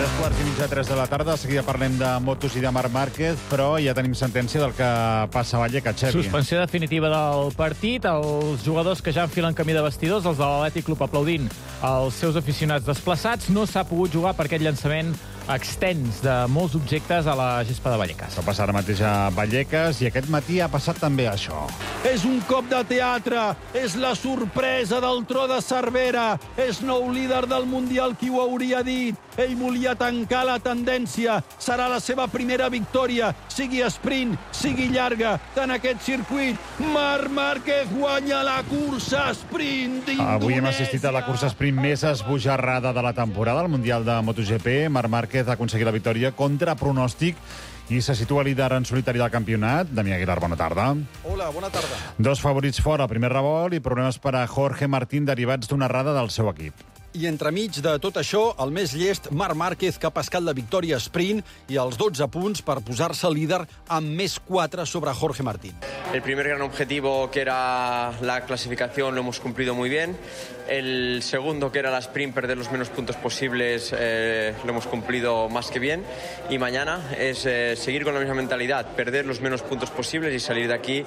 2:15 a 3 de la tarda. De seguida parlem de motos i de Marc Márquez, però ja tenim sentència del que passa a Vallecas, Xavi. Suspensió definitiva del partit. Els jugadors que ja enfilen camí de vestidors, els de l'Atlètic Club aplaudint els seus aficionats desplaçats. No s'ha pogut jugar per aquest llançament extens de molts objectes a la gespa de Vallecas. Això passa ara mateix a Vallecas i aquest matí ha passat també això. És un cop de teatre, és la sorpresa del tro de Cervera, és nou líder del Mundial, qui ho hauria dit? Ell volia tancar la tendència, serà la seva primera victòria, sigui sprint, sigui llarga, en aquest circuit. Marc Márquez guanya la cursa sprint d'Indonèsia. Avui hem assistit a la cursa sprint més esbojarrada de la temporada, al Mundial de MotoGP. Marc Márquez ha aconseguit la victòria contra pronòstic i se situa líder en solitari del campionat. Damià Aguilar, bona tarda. Hola, bona tarda. Dos favorits fora al primer revolt i problemes per a Jorge Martín derivats d'una errada del seu equip. I entremig de tot això, el més llest, Marc Márquez, que ha pescat la victòria sprint i els 12 punts per posar-se líder amb més 4 sobre Jorge Martín. El primer gran objetivo, que era la clasificación, lo hemos cumplido muy bien. El segundo, que era la sprint, perder los menos puntos posibles, lo hemos cumplido más que bien. Y mañana es seguir con la misma mentalidad, perder los menos puntos posibles y salir de aquí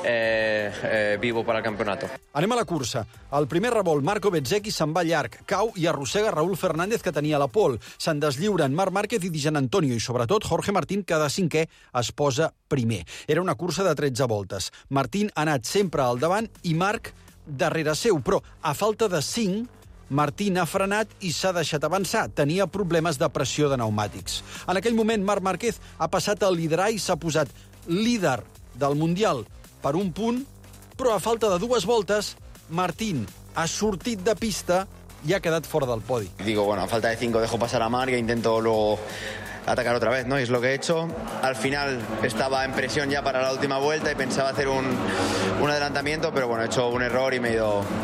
vivo para el campeonato. Anem a la cursa. Al primer revolt, Marco Bezzecchi se'n va llarg, cau i arrossega Raúl Fernández, que tenia la pole. Se'n deslliuren Marc Márquez i Di Giannantonio, i sobretot Jorge Martín, que de cinquè es posa primer. Era una cursa de 13 voltes. Martín ha anat sempre al davant i Marc darrere seu, però a falta de 5, Martín ha frenat i s'ha deixat avançar. Tenia problemes de pressió de pneumàtics. En aquell moment, Marc Márquez ha passat a liderar i s'ha posat líder del Mundial per un punt, però a falta de 2 voltes, Martín ha sortit de pista y ha quedado fuera del podio. Digo, bueno, a falta de 5 dejo pasar a Marc e intento luego atacar otra vez, ¿no? Y es lo que he hecho. Al final estaba en presión ya para la última vuelta y pensaba hacer un adelantamiento, pero bueno, he hecho un error y me he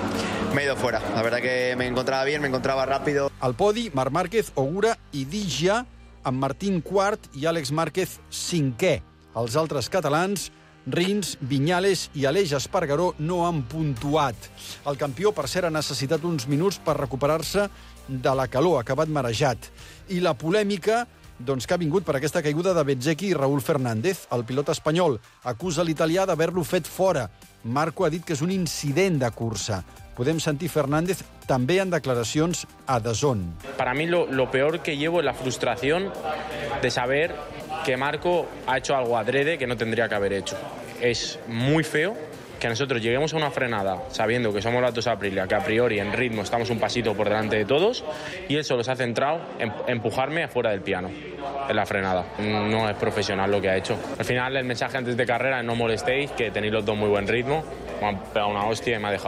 ido fuera. La verdad que me encontraba bien, me encontraba rápido. Al podi, Marc Márquez, Ogura i Digia, amb Martín quart i Àlex Márquez cinquè. Els altres catalans, Rins, Viñales i Aleix Espargaró, no han puntuat. El campió, per cert, ha necessitat uns minuts per recuperar-se de la calor, ha acabat marejat. I la polèmica, doncs, que ha vingut per aquesta caiguda de Bezzecchi i Raúl Fernández. El pilot espanyol acusa l'italià d'haver-lo fet fora. Marco ha dit que és un incident de cursa. Podem sentir Fernández també en declaracions a DAZN. Para mí lo peor que llevo es la frustración de saber que Marco ha hecho algo adrede que no tendría que haber hecho. Es muy feo que nosotros lleguemos a una frenada sabiendo que somos la 2 Aprilia, que a priori en ritmo estamos un pasito por delante de todos, y él solo se ha centrado en empujarme afuera del piano en la frenada. No es profesional lo que ha hecho. Al final el mensaje antes de carrera es no molestéis, que tenéis los dos muy buen ritmo. Me han pegado una hostia y me ha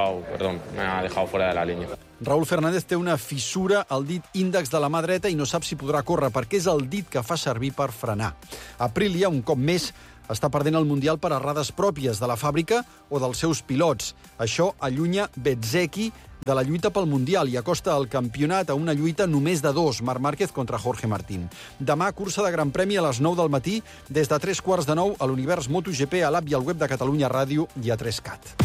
dejado fuera de la línea. Raúl Fernández té una fissura al dit índex de la mà dreta i no sap si podrà córrer, perquè és el dit que fa servir per frenar. Aprilia, un cop més, està perdent el Mundial per errades pròpies de la fàbrica o dels seus pilots. Això allunya Bezzecchi de la lluita pel Mundial i acosta el campionat a una lluita només de 2, Marc Márquez contra Jorge Martín. Demà, cursa de Gran Premi a les 9 del matí, des de 3:15 a l'Univers MotoGP, a l'app i al web de Catalunya Ràdio i a 3CAT.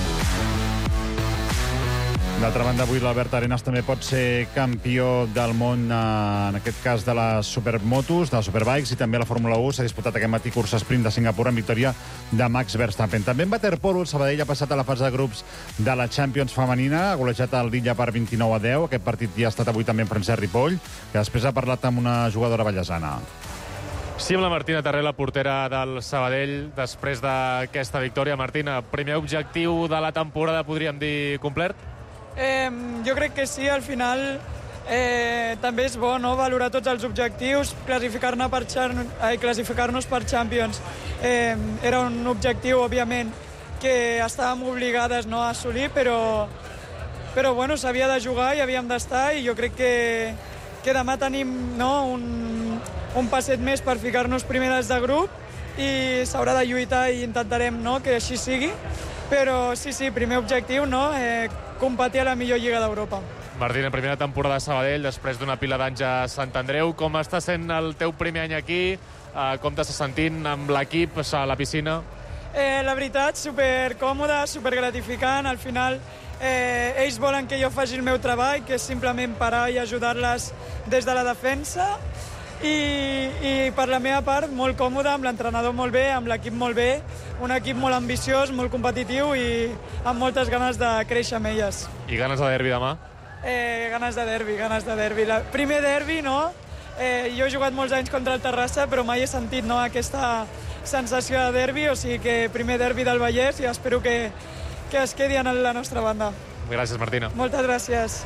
D'altra banda, avui l'Albert Arenas també pot ser campió del món, en aquest cas de les supermotos, de les superbikes, i també la Fórmula 1. S'ha disputat aquest matí cursa sprint de Singapur amb victòria de Max Verstappen. També en waterpolo, el Sabadell ha passat a la fase de grups de la Champions femenina, ha golejat el Lilla per 29-10. Aquest partit ja ha estat avui també en Francesc Ripoll, que després ha parlat amb una jugadora ballesana. Sí, amb la Martina Tarré, la portera del Sabadell, després d'aquesta victòria. Martina, primer objectiu de la temporada, podríem dir, complert? Jo crec que sí, al final també és bo, no?, valorar tots els objectius, classificar-nos per Champions. Era un objectiu, òbviament, que estàvem obligades, no, a assolir, però bueno, s'havia de jugar i havíem d'estar, i jo crec que demà tenim, no, un passet més per ficar-nos primeres de grup i s'haurà de lluitar i intentarem, no, que així sigui. Però sí, primer objectiu, no?, competir a la millor lliga d'Europa. Martina, primera temporada a Sabadell, després d'una pila d'anys a Sant Andreu. Com està sent el teu primer any aquí? Com t'estàs sentint amb l'equip a la piscina? La veritat, supercòmode, supergratificant. Al final, ells volen que jo faci el meu treball, que és simplement parar i ajudar-les des de la defensa. I per la meva part, molt còmode, amb l'entrenador molt bé, amb l'equip molt bé, un equip molt ambiciós, molt competitiu i amb moltes ganes de créixer amb elles. I ganes de derbi demà? Ganes de derbi. Primer derbi, no? Jo he jugat molts anys contra el Terrassa, però mai he sentit aquesta sensació de derbi, o sigui que primer derbi del Vallès i espero que es quedi en la nostra banda. Gràcies, Martina. Moltes gràcies.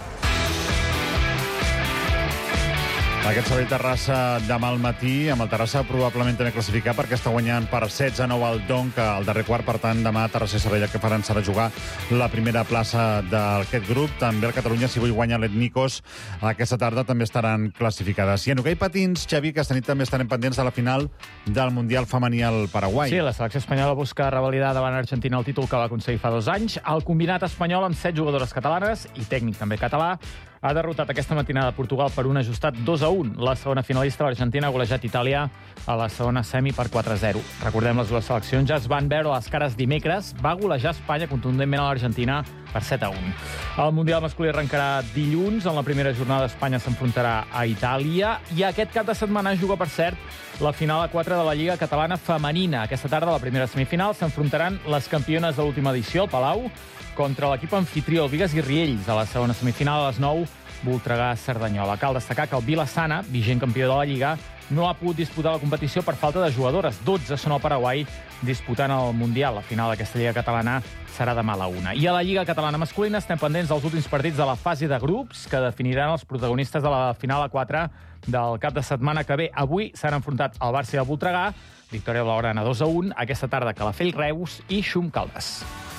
Aquest Sabadell-Terrassa demà al matí, amb el Terrassa probablement també classificar perquè està guanyant per 16-9 al Donc al darrer quart. Per tant, demà Terrassa i Sabadell el que faran serà jugar la primera plaça d'aquest grup. També el Catalunya, si avui guanya l'Etnikos, aquesta tarda també estaran classificades. I en hoquei patins, Xavi, aquesta nit també estarem pendents de la final del Mundial Femení al Paraguai. Sí, la selecció espanyola busca revalidar davant Argentina el títol que va aconseguir fa 2 anys. El combinat espanyol, amb 7 jugadores catalanes i tècnic també català, ha derrotat aquesta matinada Portugal per un ajustat 2-1. La segona finalista, l'Argentina, ha golejat Itàlia a la segona semi per 4-0. Recordem, les dues seleccions ja es van veure les cares dimecres. Va golejar Espanya contundentment a l'Argentina per 7-1. El Mundial masculí arrencarà dilluns. En la primera jornada Espanya s'enfrontarà a Itàlia. I aquest cap de setmana juga, per cert, la final a 4 de la Lliga Catalana Femenina. Aquesta tarda, a la primera semifinal, s'enfrontaran les campiones de l'última edició, el Palau, contra l'equip anfitrió, el Bigues i Riells. A la segona semifinal, a les 9, Voltregà-Cerdanyola. Cal destacar que el Vila-sana, vigent campió de la Lliga, no ha pogut disputar la competició per falta de jugadores. 12 són al Paraguai disputant el Mundial. La final d'aquesta Lliga catalana serà demà a la 1. I a la Lliga catalana masculina estem pendents dels últims partits de la fase de grups que definiran els protagonistes de la final a 4 del cap de setmana que ve. Avui s'han enfrontat el Barça i el Voltregà, victòria blaugrana 2-1. Aquesta tarda Calafell-Reus i Xum-Caldes.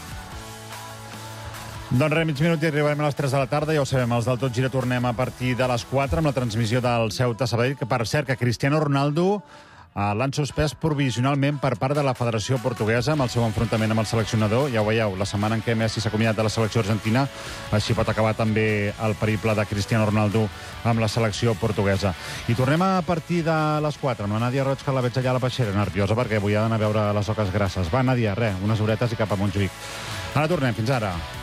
Doncs res, mig minut i arribarem a les 3 de la tarda. Ja ho sabem, els del Tot Gira tornem a partir de les 4 amb la transmissió del Ceuta-Sabadell, que per cert que Cristiano Ronaldo l'han suspès provisionalment per part de la Federació Portuguesa amb el seu enfrontament amb el seleccionador. Ja ho veieu, la setmana en què Messi s'ha acomiadat de la selecció argentina, així pot acabar també el periple de Cristiano Ronaldo amb la selecció portuguesa. I tornem a partir de les 4 amb la Nàdia Roig, que la veig allà a la peixera, nerviosa perquè avui ha d'anar a veure les oques grasses. Va, Nàdia, res, unes horetes i cap a Montjuïc. Ara tornem, fins ara.